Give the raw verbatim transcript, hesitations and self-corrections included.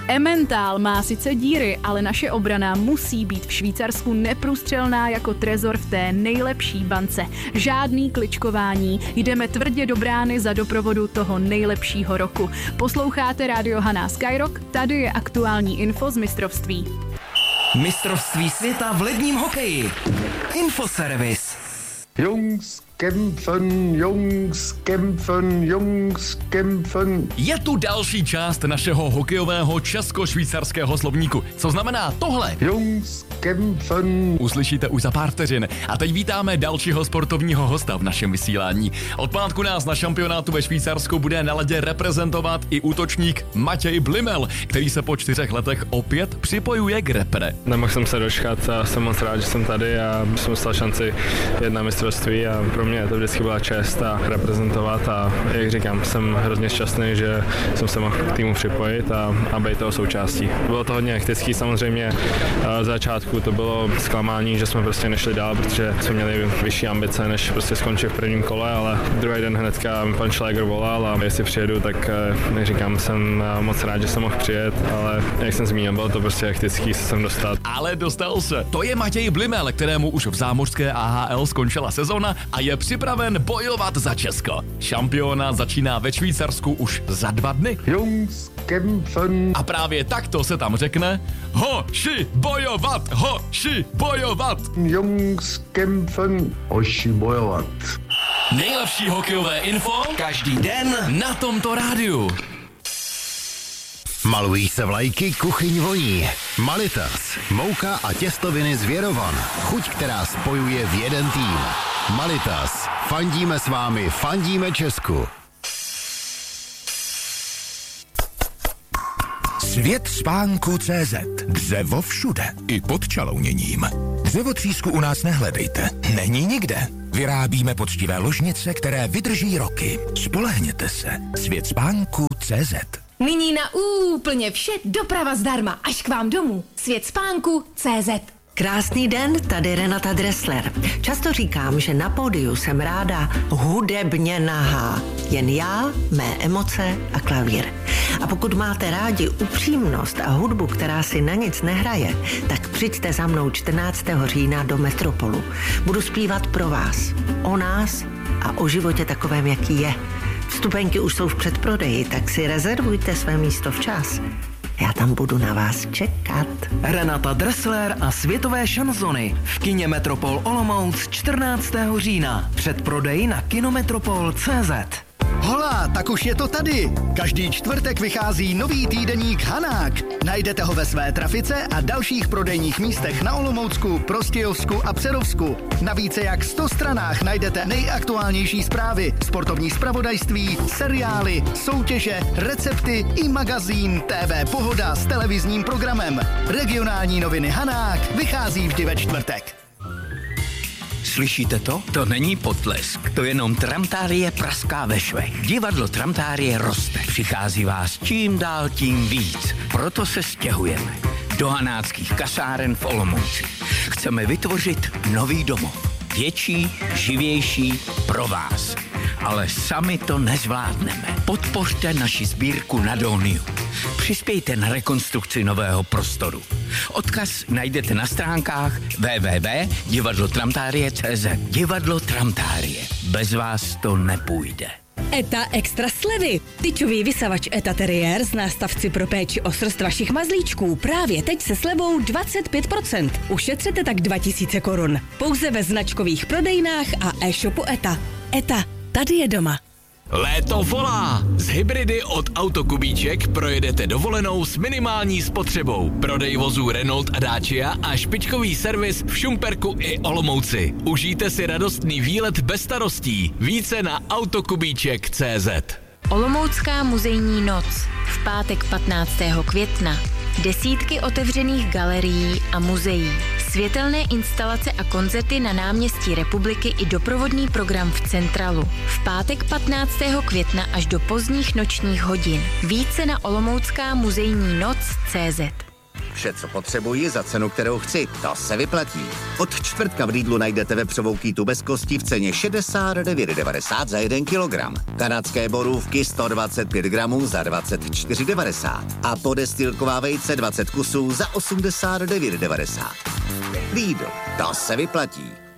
Emmental má sice díry, ale naše obrana musí být v Švýcarsku neprůstřelná jako trezor v té nejlepší bance. Žádný kličkování, jdeme tvrdě do brány za doprovodu toho nejlepšího roku. Posloucháte Radio Haná Skyrock, tady je aktuální info z mistrovství. Mistrovství světa v ledním hokeji. Infoservis. Jungs, kämpfen, Jungs, kämpfen, Jungs, kämpfen. Je tu další část našeho hokejového česko-švýcarského slovníku. Co znamená tohle? Jungs, kämpfen. Uslyšíte už za pár vteřin. A teď vítáme dalšího sportovního hosta v našem vysílání. Od pátku nás na šampionátu ve Švýcarsku bude na ledě reprezentovat i útočník Matěj Blimel, který se po čtyřech letech opět připojuje k repre. Nemohl jsem se dočkat a jsem moc rád, že jsem tady a jsem dostal šanci jet na mistrovství a pro mě to vždycky byla čest a reprezentovat a jak říkám, jsem hrozně šťastný, že jsem se mohl k týmu připojit a, a být toho součástí. Bylo to hodně hektický, samozřejmě v začátku to bylo zklamání, že jsme prostě nešli dál, protože jsme měli vyšší ambice, než prostě skončit v prvním kole, ale druhý den hnedka pan Schläger volal a jestli přijedu, tak jak říkám, jsem moc rád, že jsem mohl přijet, ale jak jsem zmínil, bylo to prostě hektický se sem dostat. Ale dostal se. To je Matěj Blimel, kterému už v zámořské A H L skončila sezona a je připraven bojovat za Česko. Šampionát začíná ve Švýcarsku už za dva dny. Jungs, kämpfen. A právě takto se tam řekne hoši bojovat, hoši bojovat. Jungs, kämpfen, hoši bojovat. Nejlepší hokejové info každý den na tomto rádiu. Malují se vlajky, kuchyň voní. Malitas, mouka a těstoviny z Věrovan. Chuť, která spojuje v jeden tým. Malitas, fandíme s vámi, fandíme Česku. Svět spánku tečka cé zet. Dřevo všude, i pod čalouněním. Dřevotřísku u nás nehledejte, není nikde. Vyrábíme poctivé ložnice, které vydrží roky. Spolehněte se. Svět spánku tečka cé zet. Nyní na úplně vše doprava zdarma až k vám domů. Svět spánku tečka cé zet. Krásný den, tady Renata Dressler. Často říkám, že na pódiu jsem ráda hudebně nahá. Jen já, mé emoce a klavír. A pokud máte rádi upřímnost a hudbu, která si na nic nehraje, tak přijďte za mnou čtrnáctého října do Metropolu. Budu zpívat pro vás, o nás a o životě takovém, jaký je. Vstupenky už jsou v předprodeji, tak si rezervujte své místo včas. Já tam budu na vás čekat. Renata Dressler a světové šanzony v kině Metropol Olomouc čtrnáctého října. Předprodej na kinometropol tečka cé zet. Hola, tak už je to tady. Každý čtvrtek vychází nový týdeník Hanák. Najdete ho ve své trafice a dalších prodejních místech na Olomoucku, Prostějovsku a Přerovsku. Na více jak sto stranách najdete nejaktuálnější zprávy, sportovní zpravodajství, seriály, soutěže, recepty i magazín T V Pohoda s televizním programem. Regionální noviny Hanák vychází vždy ve čtvrtek. Slyšíte to? To není potlesk. To jenom tramtárie praská ve švech. Divadlo tramtárie roste. Přichází vás čím dál tím víc. Proto se stěhujeme do hanáckých kasáren v Olomouci. Chceme vytvořit nový domov. Větší, živější pro vás. Ale sami to nezvládneme. Podpořte naši sbírku na Doniu. Přispějte na rekonstrukci nového prostoru. Odkaz najdete na stránkách w w w tečka divadlo tramtárie tečka cé zet. Divadlo Tramtárie. Bez vás to nepůjde. ETA extra slevy. Tyčový vysavač ETA Terrier z nástavci pro péči o srst vašich mazlíčků právě teď se slevou dvacet pět procent. Ušetřete tak dva tisíce korun. Pouze ve značkových prodejnách a e-shopu ETA. ETA, tady je doma. Léto volá! Z hybridy od Autokubíček projedete dovolenou s minimální spotřebou. Prodej vozů Renault a Dacia a špičkový servis v Šumperku i Olomouci. Užijte si radostný výlet bez starostí. Více na autokubíček tečka cé zet. Olomoucká muzejní noc v pátek patnáctého května. Desítky otevřených galerií a muzeí, světelné instalace a koncerty na náměstí Republiky i doprovodný program v Centralu. V pátek patnáctého května až do pozdních nočních hodin. Více na olomoucká muzejní noc tečka cé zet. Vše, co potřebuji za cenu, kterou chci, to se vyplatí. Od čtvrtka v Lidlu najdete vepřovou kýtu bez kosti v ceně šedesát devět devadesát za jeden kilogram. Kanadské borůvky sto dvacet pět gramů za dvacet čtyři devadesát a podestilková vejce dvacet kusů za osmdesát devět devadesát. Lidl, to se vyplatí.